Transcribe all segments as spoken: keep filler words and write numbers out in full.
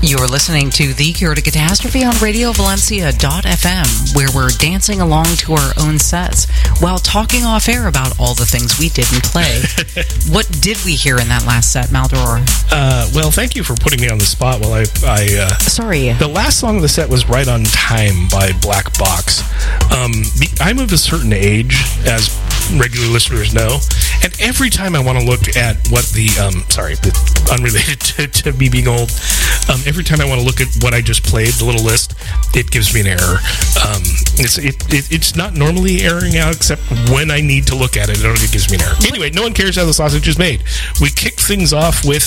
You're listening to The Cure to Catastrophe on Radio Valencia dot f m, where we're dancing along to our own sets while talking off air about all the things we didn't play. What did we hear in that last set, Maldoror? Uh, well, thank you for putting me on the spot while I... I uh, Sorry. The last song of the set was Right on Time by Black Box. Um, the, I'm of a certain age, as regular listeners know, and every time I want to look at what the... Um, sorry, unrelated to, to me being old... Um, every time I want to look at what I just played, the little list, it gives me an error. Um, it's it, it, it's not normally erroring out, except when I need to look at it, it gives me an error. Anyway, no one cares how the sausage is made. We kicked things off with...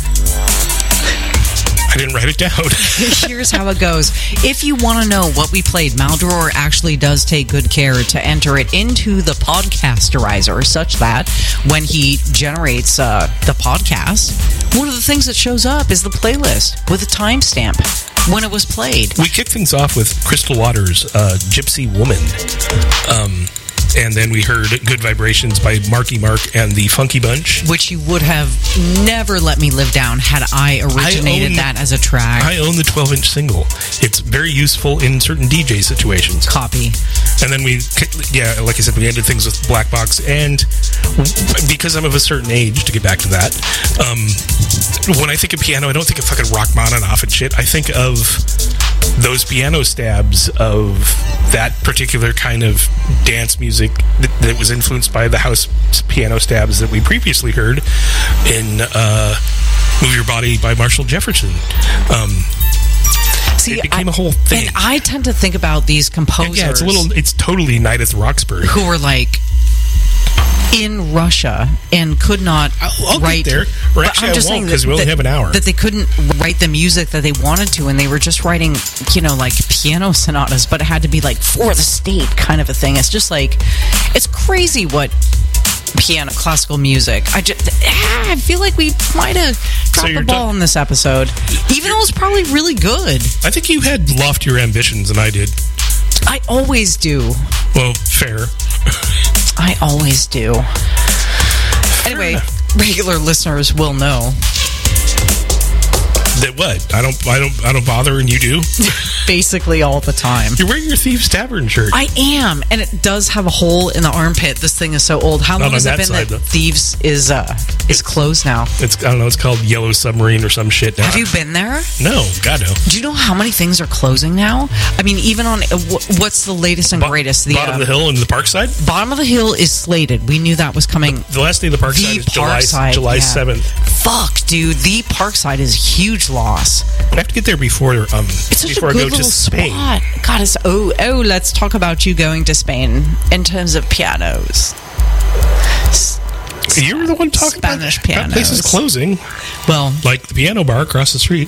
I didn't write it down. Here's how it goes. If you want to know what we played, Maldoror actually does take good care to enter it into the podcasterizer, such that when he generates uh, the podcast, one of the things that shows up is the playlist with a timestamp when it was played. We kicked things off with Crystal Waters' uh, Gypsy Woman. Um... And then we heard Good Vibrations by Marky Mark and the Funky Bunch. Which you would have never let me live down had I originated I own, that as a track. I own the twelve-inch single. It's very useful in certain D J situations. Copy. And then we, yeah, like I said, we ended things with Black Box. And because I'm of a certain age, to get back to that, um, when I think of piano, I don't think of fucking Rachmaninoff and shit. I think of those piano stabs of that particular kind of dance music that, that was influenced by the house piano stabs that we previously heard in uh, Move Your Body by Marshall Jefferson. Um, See, it became I, a whole thing. And I tend to think about these composers. Yeah, it's a little, it's totally Night at the Roxbury. Who were like in Russia and could not I'll, I'll write. Get there. Or actually, I'm just I won't, saying because we only that, have an hour. That they couldn't write the music that they wanted to, and they were just writing, you know, like piano sonatas, but it had to be like for the state kind of a thing. It's just like, it's crazy what piano, classical music. I just, ah, I feel like we might have dropped so the ball t- in this episode, even though it was probably really good. I think you had loftier ambitions than I did. I always do. Well, fair. I always do. Anyway, regular listeners will know. That what? I don't I don't I don't bother and you do? Basically all the time. You're wearing your Thieves Tavern shirt. I am, and it does have a hole in the armpit. This thing is so old. How long has it been side, that though. Thieves is uh is closed now? It's I don't know, it's called Yellow Submarine or some shit now. Have you been there? No, God no. Do you know how many things are closing now? I mean, even on uh, what's the latest and Bo- greatest? The bottom uh, of the hill and the Parkside? Bottom of the hill is slated. We knew that was coming. The, the last day of the Parkside The is July Parkside, July yeah. seventh. Fuck, dude. The Parkside is a huge loss. I have to get there before um It's such before a I good go to little Spain. spot. God, it's, oh, oh, let's talk about you going to Spain in terms of pianos. S- You were the one talking Spanish about that. That place is pianos. closing. Well, Like the piano bar across the street.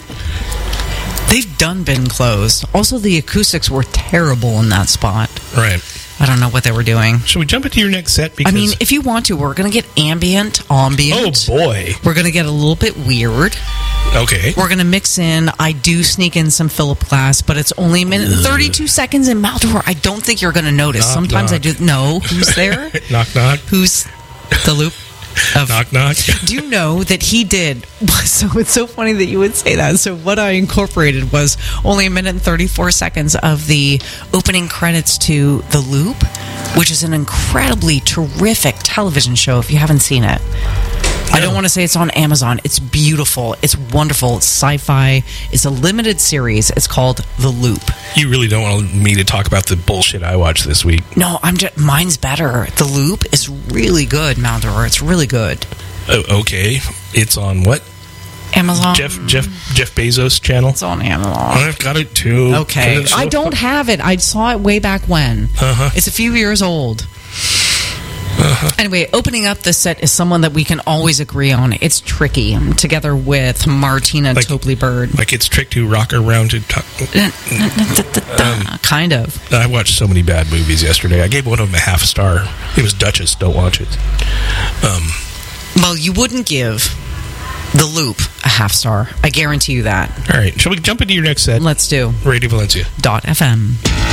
they've done been closed. Also, the acoustics were terrible in that spot. Right. I don't know what they were doing. Should we jump into your next set? Because I mean, if you want to, we're going to get ambient, ambient. oh boy. We're going to get a little bit weird. Okay. We're going to mix in, I do sneak in some Philip Glass, but it's only a minute and thirty-two seconds in Maldoror. I don't think you're going to notice. Knock, Sometimes knock. I do. No, who's there? Knock knock. Who's the loop? Of, Knock knock. do you know that he did? So it's so funny that you would say that. So what I incorporated was only a minute and thirty-four seconds of the opening credits to The Loop, which is an incredibly terrific television show if you haven't seen it. I don't want to say it's on Amazon. It's beautiful. It's wonderful. It's sci-fi. It's a limited series. It's called The Loop. You really don't want me to talk about the bullshit I watched this week. No, I'm just, mine's better. The Loop is really good, Maldoror. It's really good. Oh, okay. It's on what? Amazon. Jeff Jeff Jeff Bezos' channel. It's on Amazon. I've got it too. Okay. It's so I don't fun. have it. I saw it way back when. Uh-huh. It's a few years old. Uh-huh. Anyway, opening up this set is someone that we can always agree on. It's Tricky, together with Martina Like- Topley Bird. Like it's Trick to Rock Around to talk. Um, kind of. I watched so many bad movies yesterday. I gave one of them a half a star. It was Duchess. Don't watch it. Um, Well, you wouldn't give The Loop a half star. I guarantee you that. all right. Shall we jump into your next set? Let's do Radio Valencia. dot F M.